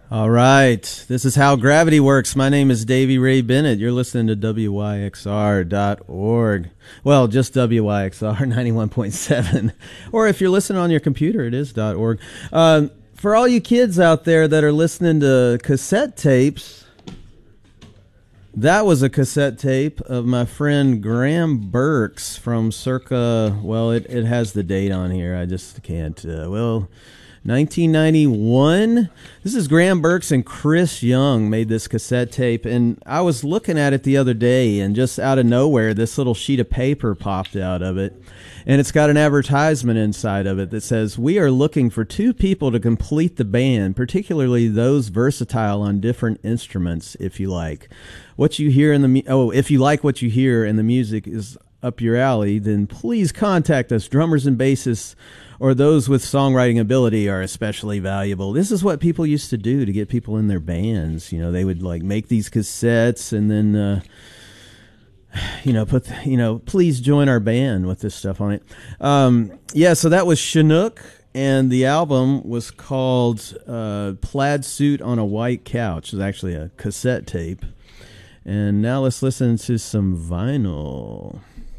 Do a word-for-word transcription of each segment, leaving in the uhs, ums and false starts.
All right. This is How Gravity Works. My name is Davey Ray Bennett. You're listening to W Y X R dot org. Well, just W Y X R ninety-one point seven. Or if you're listening on your computer, it is .org. Uh, for all you kids out there that are listening to cassette tapes, that was a cassette tape of my friend Graham Burks from circa, well, it, it has the date on here. I just can't, uh, well... nineteen ninety-one. This is Graham Burks and Chris Young made this cassette tape, and I was looking at it the other day, and just out of nowhere, this little sheet of paper popped out of it, and it's got an advertisement inside of it that says, "We are looking for two people to complete the band, particularly those versatile on different instruments, if you like. What you hear in the mu- oh, if you like what you hear and the music is up your alley, then please contact us. Drummers and bassists or those with songwriting ability are especially valuable." This is what people used to do to get people in their bands. You know, they would like make these cassettes and then, uh, you know, put, the, you know, please join our band with this stuff on it. Um, yeah, so that was Chinook, and the album was called uh, Plaid Suit on a White Couch. It was actually a cassette tape. And now let's listen to some vinyl.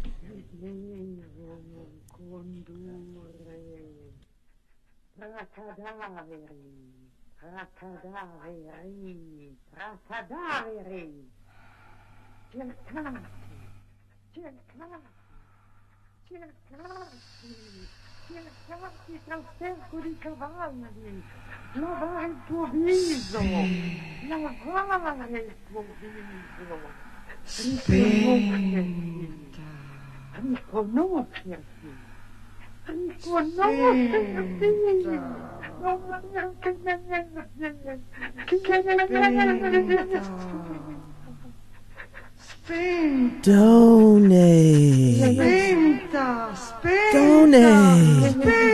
Racadaveri, racadaveri, cercati, cercati, cercati, cercati tra il cerco di cavalli, lavare il tuo viso, lavare il tuo viso, riconoscerti, riconoscerti, riconoscerti. Donate. Spenta, spenta, Donate. spenta.